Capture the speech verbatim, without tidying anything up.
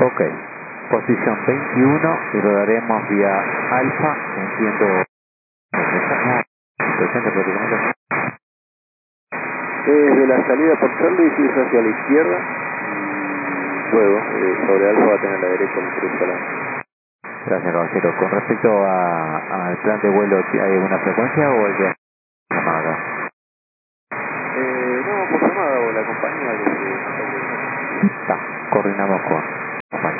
Ok, posición veintiuno y rodaremos vía alfa, entiendo. Presente prácticamente. Desde la salida por Charlie sigue hacia la izquierda y luego eh, sobre Alfa va a tener la derecha el cruce solamente. Gracias, caballero. Con respecto a- al plan de vuelo, ¿hay alguna frecuencia o el de llamada? Eh, no, por llamada o la compañía que se... Está, coordinamos con